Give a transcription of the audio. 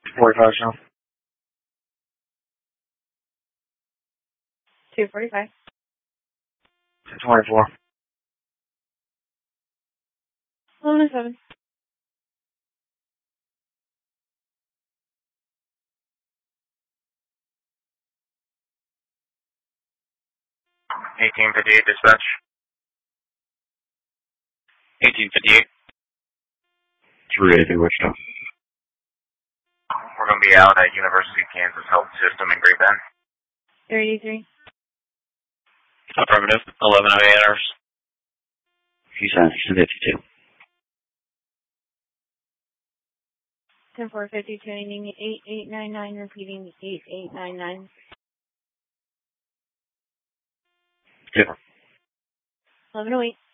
45 South. 245. 24. 1107. Dispatch. 1858. 380 Wichita. We're going to be out at University of Kansas Health System in Great Bend. 383. Affirmative. 1108 hours. Houston 52. 10450, tuning 8899, repeating 8899. 0. 1108.